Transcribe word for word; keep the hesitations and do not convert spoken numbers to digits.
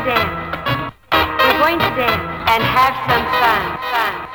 dance. We're going to dance and have some fun. Fun.